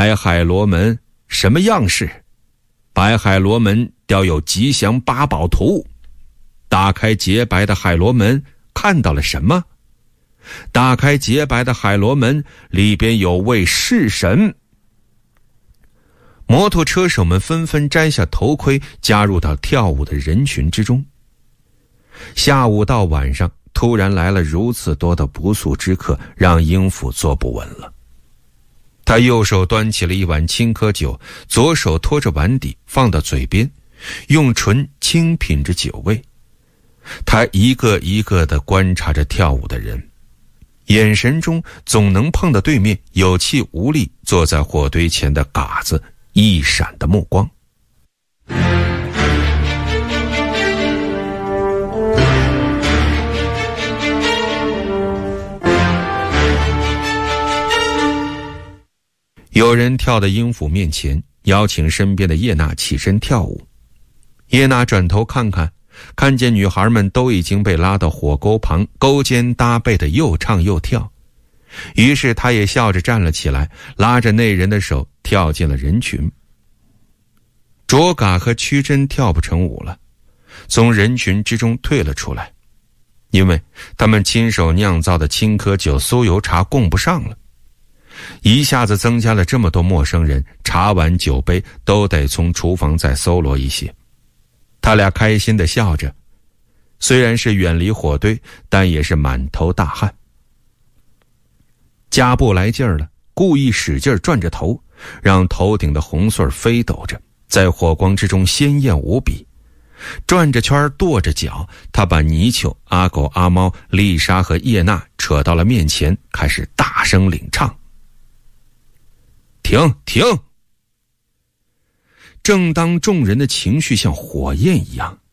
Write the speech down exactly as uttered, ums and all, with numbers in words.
白海螺门什么样式？白海螺门雕有吉祥八宝图。打开洁白的海螺门，看到了什么？打开洁白的海螺门，里边有位式神。摩托车手们纷纷摘下头盔，加入到跳舞的人群之中。下午到晚上，突然来了如此多的不速之客，让英府坐不稳了。他右手端起了一碗青稞酒，左手托着碗底放到嘴边，用唇轻品着酒味。他一个一个地观察着跳舞的人，眼神中总能碰到对面有气无力坐在火堆前的嘎子一闪的目光。有人跳到英府面前，邀请身边的叶娜起身跳舞。叶娜转头看看，看见女孩们都已经被拉到火沟旁，勾肩搭背的又唱又跳。于是她也笑着站了起来，拉着那人的手跳进了人群。卓嘎和屈真跳不成舞了，从人群之中退了出来，因为他们亲手酿造的青稞酒酥油茶供不上了。一下子增加了这么多陌生人，茶碗酒杯都得从厨房再搜罗一些。他俩开心地笑着，虽然是远离火堆，但也是满头大汗。加布来劲儿了，故意使劲转着头，让头顶的红穗飞抖着，在火光之中鲜艳无比。转着圈跺着脚，他把泥鳅、阿狗、阿猫、丽莎和叶娜扯到了面前，开始大声领唱。停停！正当众人的情绪像火焰一样